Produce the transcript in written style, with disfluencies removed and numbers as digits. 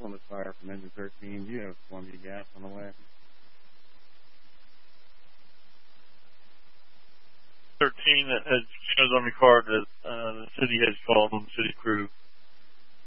on the tire from engine 13. You have Columbia gas on the way. 13, it shows on the card that the city has called on the city crew